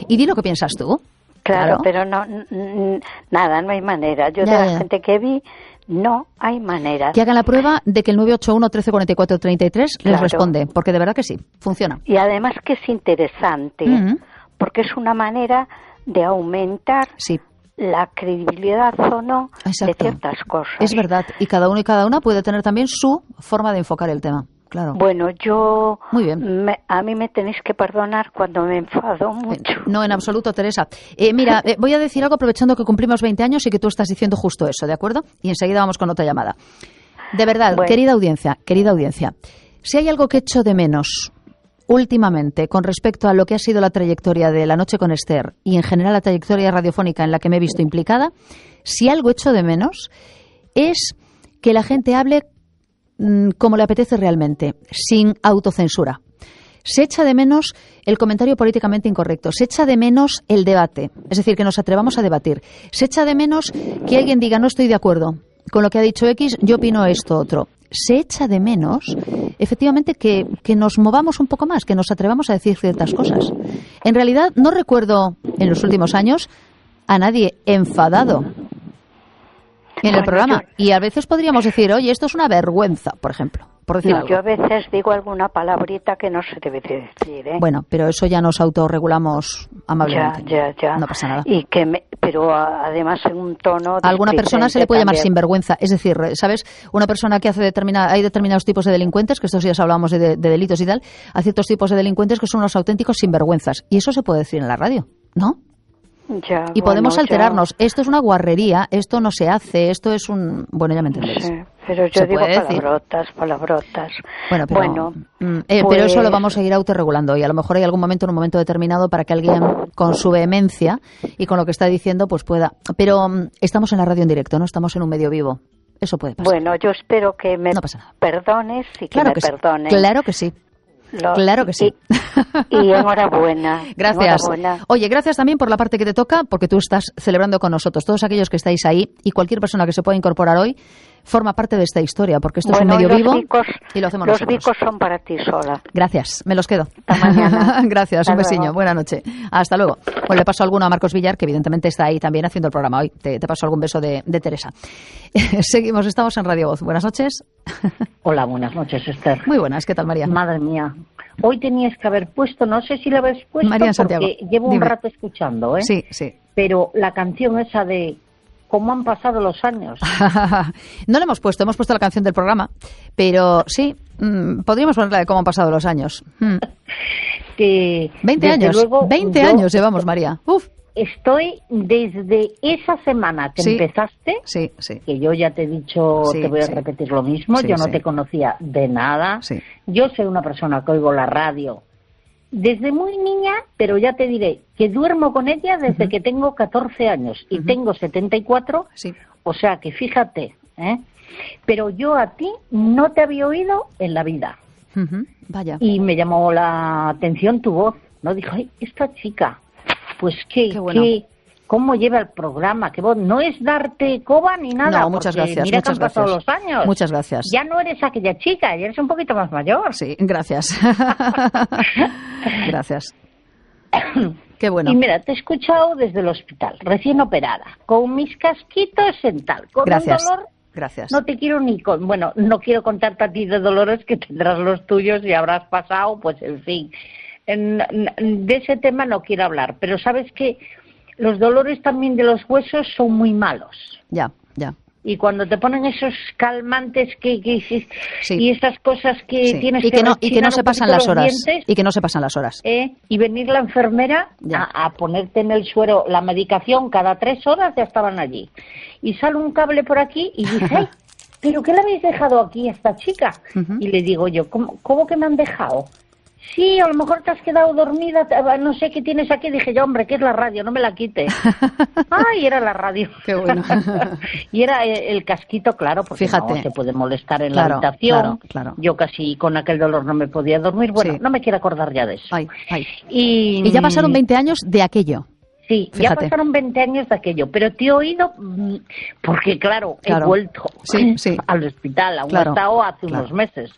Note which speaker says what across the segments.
Speaker 1: y di lo que piensas tú.
Speaker 2: Claro, pero no hay manera. Yo de la gente que vi, no hay manera.
Speaker 1: Que hagan la prueba de que el 981 13 44 33 les responde, porque de verdad que sí, funciona.
Speaker 2: Y además que es interesante, porque es una manera de aumentar la credibilidad o no de ciertas cosas.
Speaker 1: Es verdad, y cada uno y cada una puede tener también su forma de enfocar el tema. Claro.
Speaker 2: Bueno, yo...
Speaker 1: Muy bien.
Speaker 2: A mí me tenéis que perdonar cuando me enfado mucho.
Speaker 1: No, en absoluto, Teresa. Mira, voy a decir algo aprovechando que cumplimos 20 años y que tú estás diciendo justo eso, ¿de acuerdo? Y enseguida vamos con otra llamada. De verdad, querida audiencia, si hay algo que echo de menos últimamente con respecto a lo que ha sido la trayectoria de La Noche con Esther y en general la trayectoria radiofónica en la que me he visto implicada, si algo echo de menos es que la gente hable como le apetece realmente, sin autocensura. Se echa de menos el comentario políticamente incorrecto, se echa de menos el debate, es decir, que nos atrevamos a debatir. Se echa de menos que alguien diga no estoy de acuerdo con lo que ha dicho X, yo opino esto otro. Se echa de menos, efectivamente, que nos movamos un poco más, que nos atrevamos a decir ciertas cosas. En realidad, no recuerdo en los últimos años a nadie enfadado en el programa. Y a veces podríamos decir, oye, esto es una vergüenza, por ejemplo. Por decir algo.
Speaker 2: Yo a veces digo alguna palabrita que no se debe decir, ¿eh?
Speaker 1: Bueno, pero eso ya nos autorregulamos amablemente.
Speaker 2: Ya.
Speaker 1: No pasa nada.
Speaker 2: Pero además en un tono...
Speaker 1: A alguna persona se le puede llamar
Speaker 2: también.
Speaker 1: sinvergüenza. Es decir, ¿sabes? Una persona que hace hay determinados tipos de delincuentes, que estos días hablábamos de delitos y tal, hay ciertos tipos de delincuentes que son unos auténticos sinvergüenzas. Y eso se puede decir en la radio, ¿no? Y podemos alterarnos. Esto es una guarrería, esto no se hace, esto es un... Bueno, ya me entendéis.
Speaker 2: Sí, pero yo digo palabrotas.
Speaker 1: Bueno, pero eso lo vamos a ir autorregulando y a lo mejor hay algún momento, en un momento determinado, para que alguien con su vehemencia y con lo que está diciendo, pues pueda... Pero estamos en la radio en directo, no estamos en un medio vivo. Eso puede pasar.
Speaker 2: Bueno, yo espero que me perdones y que me perdones.
Speaker 1: Claro que sí. Claro que sí.
Speaker 2: Y enhorabuena.
Speaker 1: Gracias.
Speaker 2: Enhorabuena.
Speaker 1: Oye, gracias también por la parte que te toca, porque tú estás celebrando con nosotros. Todos aquellos que estáis ahí y cualquier persona que se pueda incorporar hoy forma parte de esta historia, porque esto es un medio vivo y lo hacemos nosotros.
Speaker 2: Los bicos son para ti sola.
Speaker 1: Gracias, me los quedo.
Speaker 2: Hasta mañana.
Speaker 1: Gracias,
Speaker 2: Hasta
Speaker 1: un besiño.
Speaker 2: luego.
Speaker 1: Buena noche. Hasta luego. Pues le paso alguno a Marcos Villar, que evidentemente está ahí también haciendo el programa hoy. Te paso algún beso de Teresa. Seguimos, estamos en Radio Voz. Buenas noches.
Speaker 3: Hola, buenas noches, Esther.
Speaker 1: Muy buenas, ¿qué tal, María?
Speaker 3: Madre mía. Hoy tenías que haber puesto, no sé si la habéis puesto,
Speaker 1: María Santiago,
Speaker 3: porque llevo un rato escuchando, ¿eh?
Speaker 1: Sí.
Speaker 3: Pero la canción esa de ¿cómo han pasado los años?
Speaker 1: No la hemos puesto la canción del programa, pero sí, podríamos ponerla de cómo han pasado los años. 20 años,
Speaker 3: luego,
Speaker 1: 20 años llevamos, María. Uf.
Speaker 3: Estoy desde esa semana que empezaste, que yo ya te he dicho, te voy a repetir lo mismo, yo no te conocía de nada, yo soy una persona que oigo la radio desde muy niña, pero ya te diré que duermo con ella desde que tengo 14 años y tengo 74, o sea que fíjate, pero yo a ti no te había oído en la vida.
Speaker 1: Vaya.
Speaker 3: Y me llamó la atención tu voz, ¿no? Dijo, ay, esta chica... Pues cómo lleva el programa, que vos no es darte coba ni nada.
Speaker 1: No, muchas gracias.
Speaker 3: Mira que han pasado los años.
Speaker 1: Muchas gracias.
Speaker 3: Ya no eres aquella chica, ya eres un poquito más mayor.
Speaker 1: Sí, gracias. Gracias. Qué bueno.
Speaker 3: Y mira, te he escuchado desde el hospital, recién operada, con mis casquitos en tal, con un dolor.
Speaker 1: Gracias.
Speaker 3: No te quiero no quiero contarte a ti de dolores que tendrás los tuyos y habrás pasado, pues en fin. De ese tema no quiero hablar, pero sabes que los dolores también de los huesos son muy malos.
Speaker 1: Ya.
Speaker 3: Y cuando te ponen esos calmantes y esas cosas que tienes
Speaker 1: y que no se pasan las horas.
Speaker 3: Dientes,
Speaker 1: y que no se pasan las horas.
Speaker 3: Y venir la enfermera a ponerte en el suero la medicación cada 3 horas, ya estaban allí. Y sale un cable por aquí y dice, ay, ¿pero qué le habéis dejado aquí a esta chica? Y le digo yo, ¿cómo que me han dejado? Sí, a lo mejor te has quedado dormida, no sé qué tienes aquí. Dije yo, hombre, ¿qué es la radio? No me la quites. Ay, era la radio.
Speaker 1: Qué bueno.
Speaker 3: Y era el casquito, claro, porque
Speaker 1: fíjate,
Speaker 3: no te puede molestar en la habitación.
Speaker 1: Claro.
Speaker 3: Yo casi con aquel dolor no me podía dormir. Bueno, no me quiero acordar ya de eso.
Speaker 1: Ay.
Speaker 3: Y
Speaker 1: ya pasaron 20 años de aquello.
Speaker 3: Sí,
Speaker 1: fíjate.
Speaker 3: Ya pasaron 20 años de aquello, pero te he oído porque, claro, he vuelto al hospital, aún he estado hace unos meses.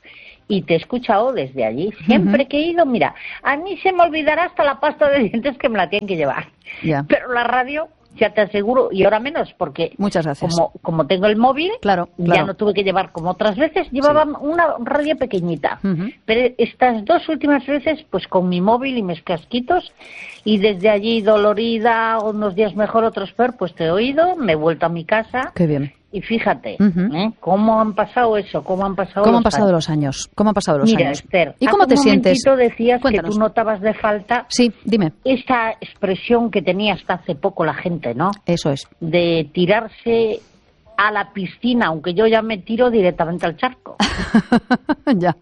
Speaker 3: y te he escuchado desde allí. Siempre que he ido, mira, a mí se me olvidará hasta la pasta de dientes que me la tienen que llevar.
Speaker 1: Yeah.
Speaker 3: Pero la radio, ya te aseguro, y ahora menos, porque
Speaker 1: muchas gracias.
Speaker 3: Como tengo el móvil,
Speaker 1: claro.
Speaker 3: Ya no tuve que llevar como otras veces, llevaba una radio pequeñita. Pero estas 2 últimas veces, pues con mi móvil y mis casquitos, y desde allí dolorida, unos días mejor, otros peor, pues te he oído, me he vuelto a mi casa.
Speaker 1: Qué bien.
Speaker 3: Y fíjate, ¿cómo han pasado eso? ¿Cómo han pasado
Speaker 1: los años? ¿Cómo han pasado los
Speaker 3: Mira,
Speaker 1: años?
Speaker 3: Esther,
Speaker 1: ¿y cómo te sientes?
Speaker 3: Decías
Speaker 1: Cuéntanos.
Speaker 3: Que tú notabas de falta.
Speaker 1: Sí, dime.
Speaker 3: Esa expresión que tenía hasta hace poco la gente, ¿no?
Speaker 1: Eso es.
Speaker 3: De tirarse a la piscina, aunque yo ya me tiro directamente al charco.
Speaker 1: Ya.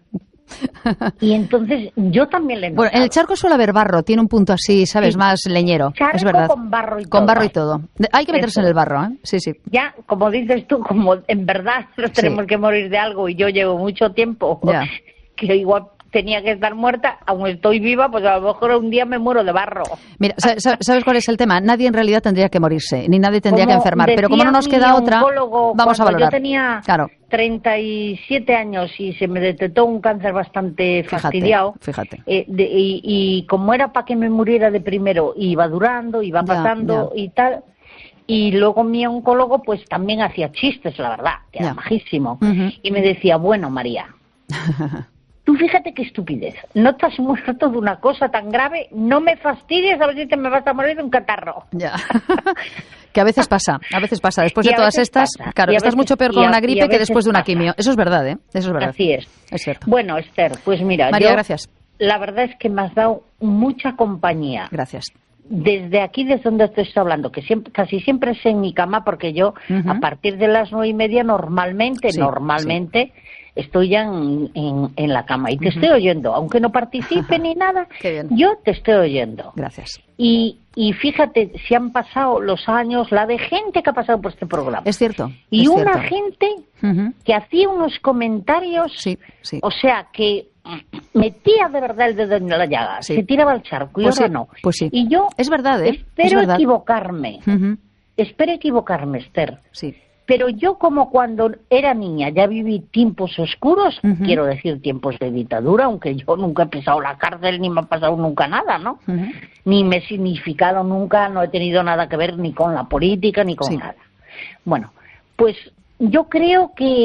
Speaker 3: Y entonces yo también le he notado.
Speaker 1: Bueno, en el charco suele haber barro, tiene un punto así, ¿sabes? Sí. Más leñero,
Speaker 3: charco
Speaker 1: es verdad.
Speaker 3: Con barro y todo.
Speaker 1: Con barro y todo. Hay que meterse en el barro, ¿eh? Sí, sí.
Speaker 3: Ya, como dices tú, como en verdad nos tenemos que morir de algo y yo llevo mucho tiempo, que igual tenía que estar muerta, aún estoy viva, pues a lo mejor un día me muero de barro.
Speaker 1: Mira, ¿sabes cuál es el tema? Nadie en realidad tendría que morirse, ni nadie tendría que enfermar, pero como no nos queda otra, vamos a valorar.
Speaker 3: Yo tenía 37 años y se me detectó un cáncer bastante fastidiado.
Speaker 1: Fíjate.
Speaker 3: Y como era para que me muriera de primero, iba durando, iba pasando y tal. Y luego mi oncólogo pues también hacía chistes, la verdad, que era majísimo. Y me decía, bueno, María, tú fíjate qué estupidez, no estás muerto de una cosa tan grave, no me fastidies a ver si te me vas a morir de un catarro.
Speaker 1: Ya. Que a veces pasa, después de todas estas, claro, estás mucho peor con una gripe que después de una quimio. Eso es verdad, ¿eh? Eso es verdad.
Speaker 3: Así es.
Speaker 1: Es cierto.
Speaker 3: Bueno, Esther, pues mira,
Speaker 1: María, gracias.
Speaker 3: La verdad es que me has dado mucha compañía.
Speaker 1: Gracias.
Speaker 3: Desde aquí, desde donde te estoy hablando, que casi siempre es en mi cama, porque yo a partir de las 9:30 normalmente estoy ya en la cama y te estoy oyendo, aunque no participe ni nada, yo te estoy oyendo.
Speaker 1: Gracias.
Speaker 3: Y fíjate, si han pasado los años, la de gente que ha pasado por este programa.
Speaker 1: Es cierto.
Speaker 3: Y una gente que hacía unos comentarios, o sea, que metía de verdad el dedo en la llaga, se tiraba al charco y ahora no.
Speaker 1: Pues sí.
Speaker 3: Y yo
Speaker 1: es verdad,
Speaker 3: espero equivocarme. Espero equivocarme, Esther.
Speaker 1: Sí.
Speaker 3: Pero yo, como cuando era niña ya viví tiempos oscuros, quiero decir tiempos de dictadura, aunque yo nunca he pisado la cárcel ni me ha pasado nunca nada, ¿no? Ni me he significado nunca, no he tenido nada que ver ni con la política ni con nada. Bueno, pues yo creo que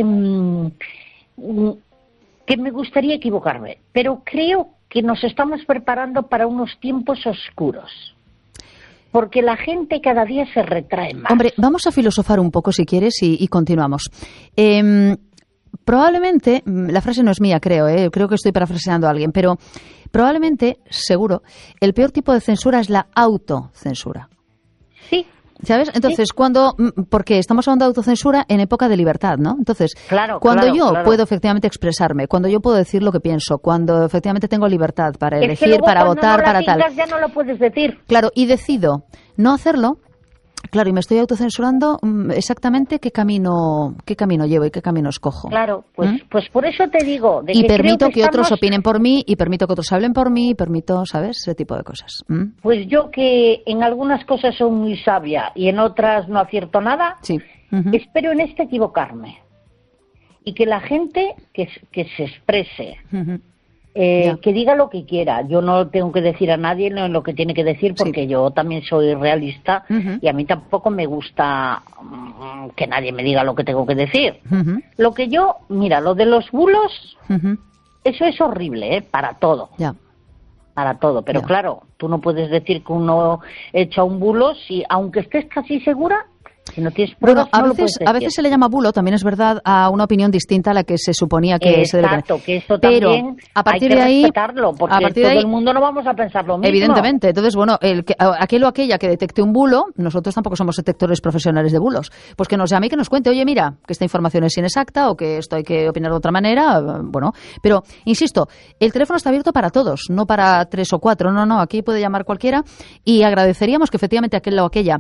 Speaker 3: me gustaría equivocarme, pero creo que nos estamos preparando para unos tiempos oscuros. Porque la gente cada día se retrae más.
Speaker 1: Hombre, vamos a filosofar un poco si quieres y continuamos. Probablemente, la frase no es mía, creo que estoy parafraseando a alguien, pero probablemente, seguro, el peor tipo de censura es la autocensura.
Speaker 3: Sí.
Speaker 1: ¿Sabes? Entonces, porque estamos hablando de autocensura en época de libertad, ¿no? Entonces, cuando yo puedo efectivamente expresarme, cuando yo puedo decir lo que pienso, cuando efectivamente tengo libertad para elegir, para votar, para tal.
Speaker 3: Ya no lo puedes decir.
Speaker 1: Claro, y decido no hacerlo. Claro, y me estoy autocensurando exactamente qué camino llevo y qué camino escojo.
Speaker 3: Claro, pues por eso te digo.
Speaker 1: Y permito que otros opinen por mí, y permito que otros hablen por mí, y permito, ¿sabes? Ese tipo de cosas.
Speaker 3: Pues yo, que en algunas cosas soy muy sabia y en otras no acierto nada, espero en equivocarme. Y que la gente que se exprese, que diga lo que quiera. Yo no tengo que decir a nadie lo que tiene que decir, porque yo también soy realista y a mí tampoco me gusta que nadie me diga lo que tengo que decir. Lo que lo de los bulos, eso es horrible, para todo. Para todo, pero claro, tú no puedes decir que uno echa un bulo si, aunque estés casi segura, si no tienes pruebas,
Speaker 1: a veces se le llama bulo, también es verdad, a una opinión distinta a la que se suponía que se debe tener.
Speaker 3: Exacto, que eso también
Speaker 1: a partir
Speaker 3: hay que
Speaker 1: de ahí,
Speaker 3: respetarlo, porque todo el mundo no vamos a pensar lo mismo.
Speaker 1: Evidentemente. Entonces, bueno, aquel o aquella que detecte un bulo, nosotros tampoco somos detectores profesionales de bulos, pues que nos llame y que nos cuente, oye, mira, que esta información es inexacta o que esto hay que opinar de otra manera, bueno. Pero, insisto, el teléfono está abierto para todos, no para 3 o 4, no, aquí puede llamar cualquiera, y agradeceríamos que efectivamente aquel o aquella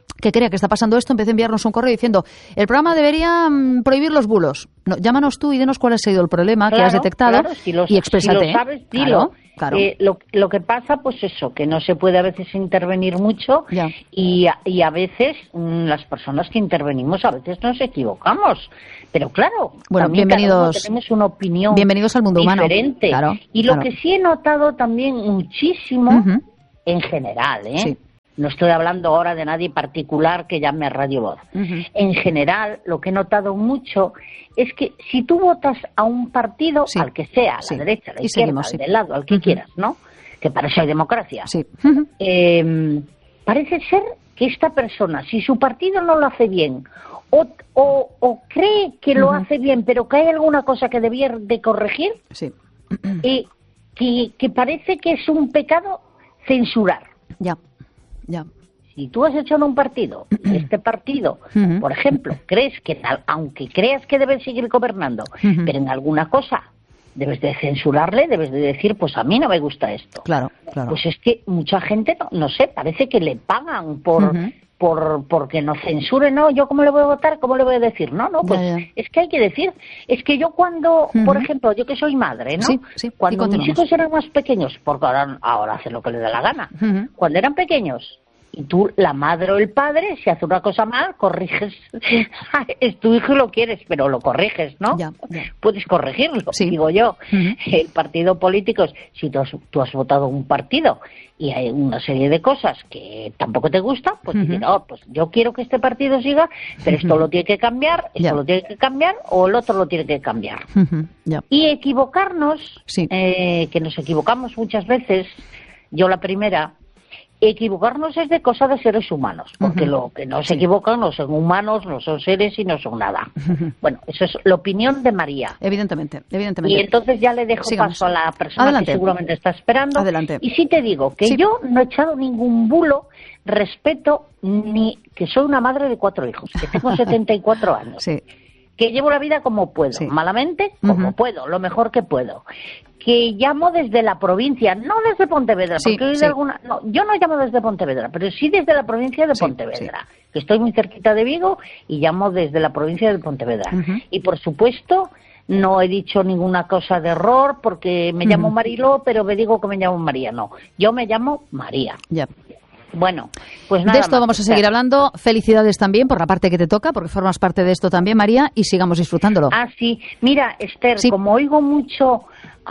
Speaker 1: que crea que está pasando esto, empiece a enviarnos un correo diciendo el programa debería prohibir los bulos. No, llámanos tú y dinos cuál ha sido el problema que has detectado y exprésate.
Speaker 3: Si lo sabes, dilo.
Speaker 1: Claro.
Speaker 3: Lo que pasa, pues eso, que no se puede a veces intervenir mucho y a veces las personas que intervenimos a veces nos equivocamos. Pero claro,
Speaker 1: bueno, bienvenidos,
Speaker 3: tenemos una opinión
Speaker 1: bienvenidos al mundo
Speaker 3: diferente.
Speaker 1: Humano. Claro,
Speaker 3: y lo que sí he notado también muchísimo, en general, no estoy hablando ahora de nadie particular que llame a Radio Voz. En general, lo que he notado mucho es que si tú votas a un partido, al que sea, a la derecha, a la izquierda, al del lado, al que quieras, ¿no? Que para eso hay democracia. Parece ser que esta persona, si su partido no lo hace bien, o cree que lo hace bien, pero que hay alguna cosa que debía de corregir, que parece que es un pecado censurar.
Speaker 1: Ya.
Speaker 3: Si tú has hecho en un partido, este partido, por ejemplo, crees que, aunque creas que debes seguir gobernando, pero en alguna cosa debes de censurarle, debes de decir, pues a mí no me gusta esto.
Speaker 1: Claro.
Speaker 3: Pues es que mucha gente, no sé, parece que le pagan porque no censuren, ¿no? ¿Yo cómo le voy a votar? ¿Cómo le voy a decir? No, pues es que hay que decir. Es que yo cuando, por ejemplo, yo que soy madre, ¿no?
Speaker 1: Sí,
Speaker 3: cuando mis hijos eran más pequeños, porque ahora hacen lo que les da la gana, cuando eran pequeños, y tú, la madre o el padre, si hace una cosa mal, corriges. Es tu hijo y lo quieres, pero lo corriges, ¿no?
Speaker 1: Ya.
Speaker 3: Puedes corregirlo, digo yo. El partido político, si tú has votado un partido y hay una serie de cosas que tampoco te gustan, pues dices, no, pues yo quiero que este partido siga, pero esto lo tiene que cambiar, esto lo tiene que cambiar, o el otro lo tiene que cambiar. Y equivocarnos, que nos equivocamos muchas veces, yo la primera. Equivocarnos es de cosa de seres humanos, porque lo que no se equivocan no son humanos, no son seres y no son nada. Bueno, eso es la opinión de María.
Speaker 1: Evidentemente.
Speaker 3: Y entonces ya le dejo paso a la persona que seguramente está esperando.
Speaker 1: Adelante.
Speaker 3: Y sí te digo que yo no he echado ningún bulo, respeto, ni que soy una madre de 4 hijos, que tengo 74 años. Que llevo la vida como puedo, malamente, como puedo, lo mejor que puedo. Que llamo desde la provincia, no desde Pontevedra, porque yo no llamo desde Pontevedra, pero sí desde la provincia de Pontevedra, que estoy muy cerquita de Vigo y llamo desde la provincia de Pontevedra. Y por supuesto, no he dicho ninguna cosa de error, porque me llamo Mariló, pero me digo que me llamo María, no. Yo me llamo María. Bueno, pues nada.
Speaker 1: De esto vamos a seguir hablando. Felicidades también por la parte que te toca, porque formas parte de esto también, María, y sigamos disfrutándolo.
Speaker 3: Sí. Mira, Esther, como oigo mucho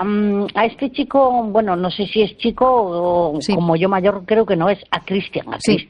Speaker 3: a este chico, bueno, no sé si es chico o como yo mayor creo que no es, a Cristian.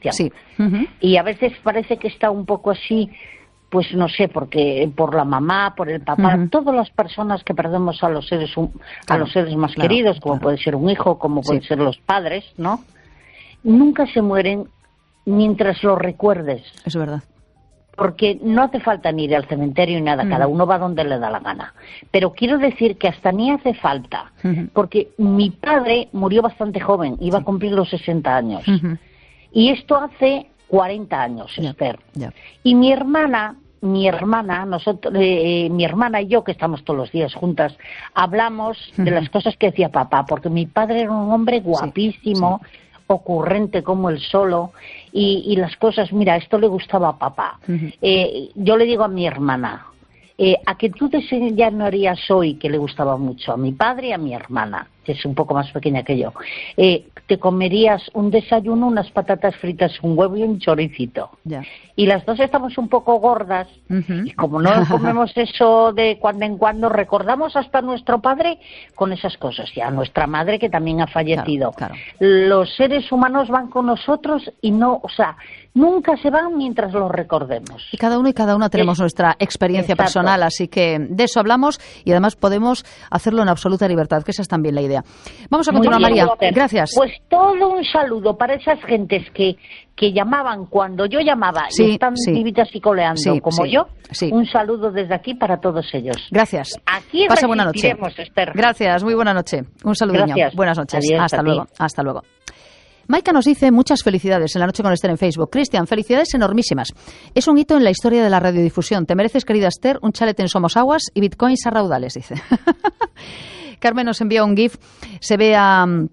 Speaker 3: Y a veces parece que está un poco así, pues no sé, porque por la mamá, por el papá, todas las personas que perdemos a los seres más queridos, como puede ser un hijo, como pueden ser los padres, ¿no? Nunca se mueren mientras los recuerdes.
Speaker 1: Es verdad.
Speaker 3: Porque no hace falta ni ir al cementerio ni nada, cada uno va donde le da la gana. Pero quiero decir que hasta ni hace falta, porque mi padre murió bastante joven, iba a cumplir los 60 años. Y esto hace 40 años, Esther. Y mi hermana, mi hermana y yo, que estamos todos los días juntas, hablamos de las cosas que decía papá, porque mi padre era un hombre guapísimo, ocurrente como el solo, y las cosas, mira, esto le gustaba a papá. Yo le digo a mi hermana, a que tú te enseñarías hoy, que le gustaba mucho a mi padre y a mi hermana, que es un poco más pequeña que yo, te comerías un desayuno, unas patatas fritas, un huevo y un choricito. Y las dos estamos un poco gordas, y como no comemos eso de cuando en cuando, recordamos hasta a nuestro padre con esas cosas, y a nuestra madre que también ha fallecido. Los seres humanos van con nosotros y no, o sea, nunca se van mientras los recordemos.
Speaker 1: Y cada una tenemos nuestra experiencia personal, así que de eso hablamos y además podemos hacerlo en absoluta libertad, que esa es también la idea. Vamos a continuar, María. Gracias.
Speaker 3: Pues todo un saludo para esas gentes que llamaban cuando yo llamaba y están vivitas y coleando como yo. Un saludo desde aquí para todos ellos.
Speaker 1: Gracias.
Speaker 3: Aquí
Speaker 1: pasa buena noche.
Speaker 3: Esther.
Speaker 1: Gracias, muy buena noche. Un saludo. Buenas noches.
Speaker 3: Adiós,
Speaker 1: hasta luego. Hasta luego. Maika nos dice muchas felicidades en la noche con Esther en Facebook. Cristian, felicidades enormísimas. Es un hito en la historia de la radiodifusión. Te mereces, querida Esther, un chalet en Somos Aguas y bitcoins a raudales, dice. Carmen nos envía un GIF. Se ve a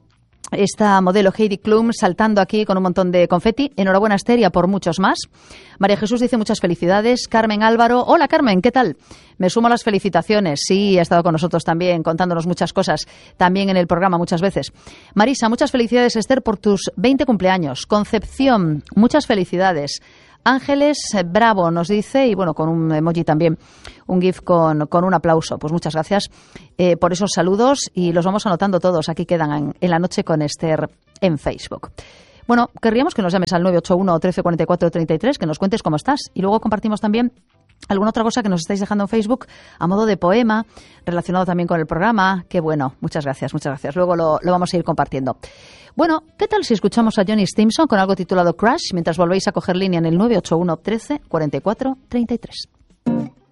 Speaker 1: esta modelo Heidi Klum saltando aquí con un montón de confeti. Enhorabuena, Esther, y a por muchos más. María Jesús dice muchas felicidades. Carmen Álvaro, hola Carmen, ¿qué tal? Me sumo a las felicitaciones. Sí, ha estado con nosotros también, contándonos muchas cosas, también en el programa muchas veces. Marisa, muchas felicidades, Esther, por tus 20 cumpleaños. Concepción, muchas felicidades. Ángeles, bravo, nos dice, y bueno, con un emoji también, un GIF con un aplauso. Pues muchas gracias por esos saludos y los vamos anotando todos. Aquí quedan en La Noche con Esther en Facebook. Bueno, querríamos que nos llames al 981 13 44 33, que nos cuentes cómo estás. Y luego compartimos también alguna otra cosa que nos estáis dejando en Facebook a modo de poema, relacionado también con el programa. Qué bueno, muchas gracias, muchas gracias. Luego lo vamos a ir compartiendo. Bueno, ¿qué tal si escuchamos a Johnny Stimson con algo titulado Crash mientras volvéis a coger línea en el 981 13 44 33?